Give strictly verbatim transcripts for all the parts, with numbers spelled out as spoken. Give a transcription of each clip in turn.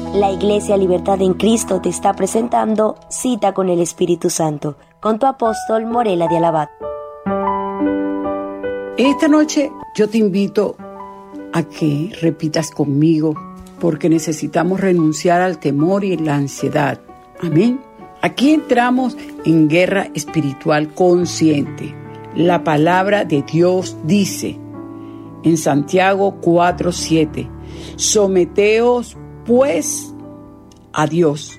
La Iglesia Libertad en Cristo te está presentando Cita con el Espíritu Santo, con tu apóstol Morela de Alabat. Esta noche yo te invito a que repitas conmigo, porque necesitamos renunciar al temor y la ansiedad. Amén. Aquí entramos en guerra espiritual consciente. La palabra de Dios dice en Santiago cuatro siete: someteos pues a Dios,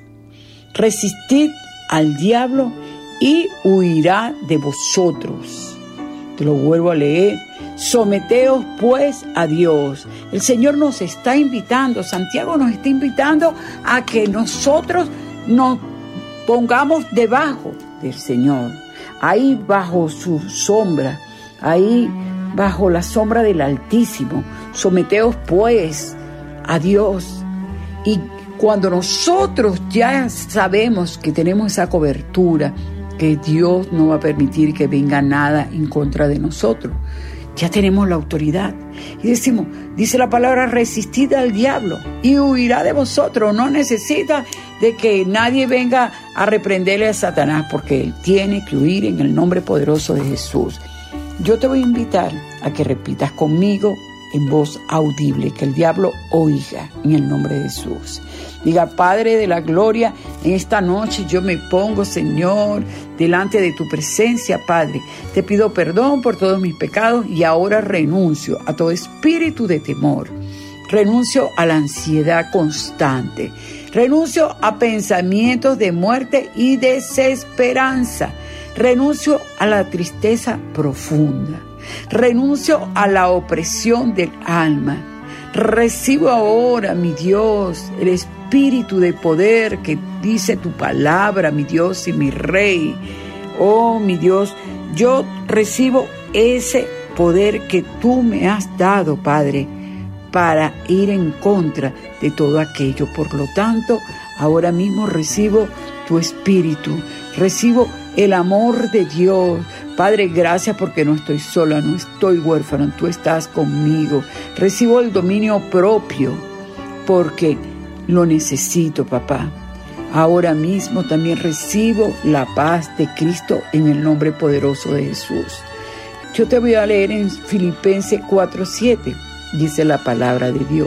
resistid al diablo y huirá de vosotros. Te lo vuelvo a leer. Someteos pues a Dios. El Señor nos está invitando, Santiago nos está invitando a que nosotros nos pongamos debajo del Señor, ahí bajo su sombra, ahí bajo la sombra del Altísimo. Someteos pues a Dios. Y cuando nosotros ya sabemos que tenemos esa cobertura, que Dios no va a permitir que venga nada en contra de nosotros, ya tenemos la autoridad. Y decimos, dice la palabra, resistid al diablo y huirá de vosotros. No necesita de que nadie venga a reprenderle a Satanás, porque él tiene que huir en el nombre poderoso de Jesús. Yo te voy a invitar a que repitas conmigo en voz audible, que el diablo oiga, en el nombre de Jesús. Diga: Padre de la gloria, en esta noche yo me pongo, Señor, delante de tu presencia, Padre. Te pido perdón por todos mis pecados y ahora renuncio a todo espíritu de temor. Renuncio a la ansiedad constante. Renuncio a pensamientos de muerte y desesperanza. Renuncio a la tristeza profunda. Renuncio a la opresión del alma. Recibo ahora, mi Dios, el espíritu de poder que dice tu palabra, mi Dios y mi Rey. Oh, mi Dios, yo recibo ese poder que tú me has dado, Padre, para ir en contra de todo aquello. Por lo tanto, ahora mismo recibo tu espíritu, recibo el amor de Dios. Padre, gracias porque no estoy sola, no estoy huérfano, tú estás conmigo. Recibo el dominio propio porque lo necesito, papá. Ahora mismo también recibo la paz de Cristo en el nombre poderoso de Jesús. Yo te voy a leer en Filipenses cuatro siete, dice la palabra de Dios.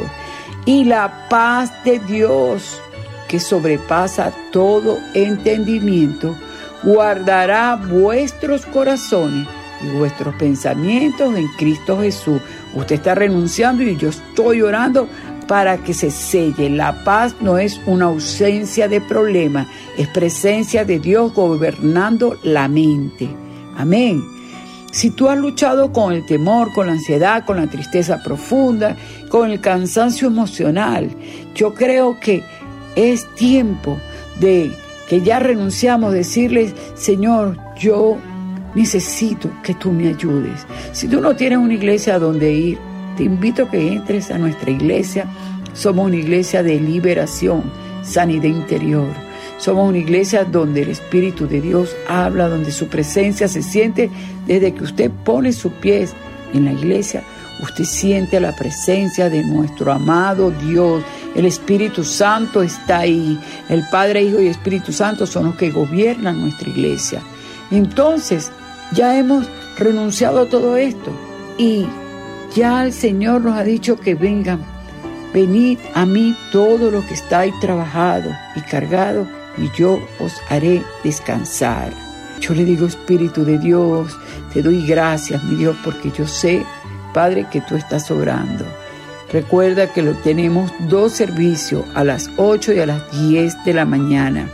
Y la paz de Dios, que sobrepasa todo entendimiento, guardará vuestros corazones y vuestros pensamientos en Cristo Jesús. Usted está renunciando y yo estoy orando para que se selle. La paz no es una ausencia de problema, es presencia de Dios gobernando la mente. Amén. Si tú has luchado con el temor, con la ansiedad, con la tristeza profunda, con el cansancio emocional, yo creo que es tiempo de que ya renunciamos, decirles: Señor, yo necesito que tú me ayudes. Si tú no tienes una iglesia a donde ir, te invito a que entres a nuestra iglesia. Somos una iglesia de liberación, sanidad interior. Somos una iglesia donde el Espíritu de Dios habla, donde su presencia se siente. Desde que usted pone sus pies en la iglesia, usted siente la presencia de nuestro amado Dios. El Espíritu Santo está ahí. El Padre, Hijo y Espíritu Santo son los que gobiernan nuestra iglesia. Entonces, ya hemos renunciado a todo esto y ya el Señor nos ha dicho que vengan. Venid a mí todo lo que estáis trabajado y cargado, y yo os haré descansar. Yo le digo: Espíritu de Dios, te doy gracias, mi Dios, porque yo sé, Padre, que tú estás obrando. Recuerda que lo tenemos dos servicios, a las ocho y a las diez de la mañana.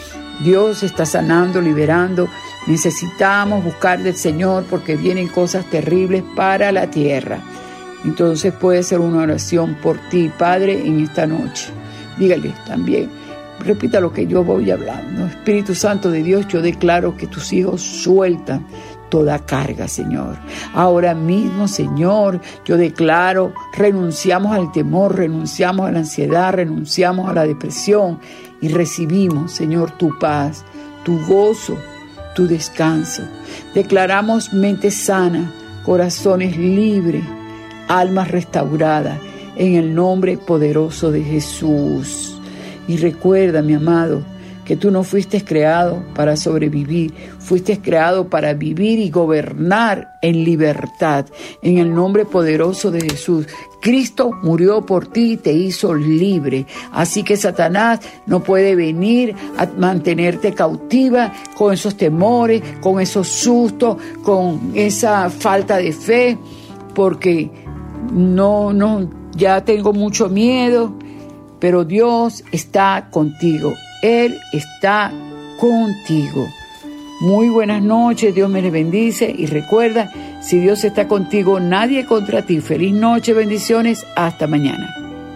Dios está sanando, liberando. Necesitamos buscar del Señor porque vienen cosas terribles para la tierra. Entonces puede ser una oración por ti, Padre, en esta noche. Dígale también, repita lo que yo voy hablando. Espíritu Santo de Dios, yo declaro que tus hijos sueltan toda carga, Señor. Ahora mismo, Señor, yo declaro, renunciamos al temor, renunciamos a la ansiedad, renunciamos a la depresión y recibimos, Señor, tu paz, tu gozo, tu descanso. Declaramos mente sana, corazones libres, almas restauradas, en el nombre poderoso de Jesús. Y recuerda, mi amado, que tú no fuiste creado para sobrevivir, fuiste creado para vivir y gobernar en libertad, en el nombre poderoso de Jesús. Cristo murió por ti y te hizo libre, así que Satanás no puede venir a mantenerte cautiva con esos temores, con esos sustos, con esa falta de fe, porque no, no, ya tengo mucho miedo, pero Dios está contigo. Él está contigo. Muy buenas noches, Dios me les bendice y recuerda, si Dios está contigo, nadie contra ti. Feliz noche, bendiciones, hasta mañana.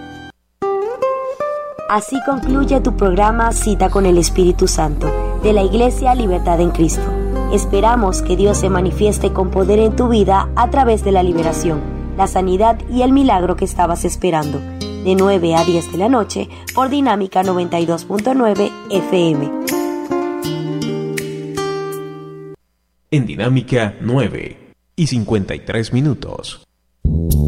Así concluye tu programa Cita con el Espíritu Santo de la Iglesia Libertad en Cristo. Esperamos que Dios se manifieste con poder en tu vida a través de la liberación, la sanidad y el milagro que estabas esperando. De nueve a diez de la noche por Dinámica noventa y dos punto nueve F M. En Dinámica nueve y cincuenta y tres minutos.